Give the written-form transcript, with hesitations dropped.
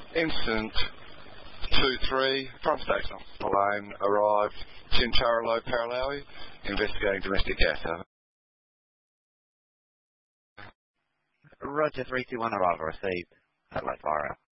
Incident 2-3, front station. Plane arrived, Chinchorro, Paralawi, investigating domestic gas. Roger, 321 arrival received. Adelaide Fire.